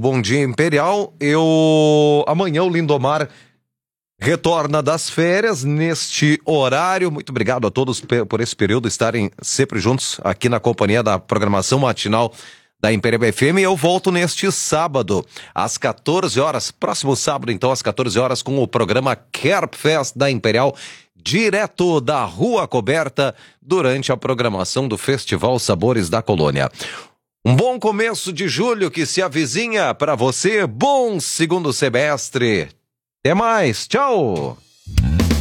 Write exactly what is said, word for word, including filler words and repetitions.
Bom Dia Imperial. Eu amanhã o Lindomar retorna das férias neste horário. Muito obrigado a todos por esse período estarem sempre juntos aqui na companhia da programação matinal da Imperial F M. Eu volto neste sábado às quatorze horas, próximo sábado então às quatorze horas, com o programa Kerp Fest da Imperial, direto da Rua Coberta, durante a programação do Festival Sabores da Colônia. Um bom começo de julho que se avizinha para você. Bom segundo semestre. Até mais. Tchau.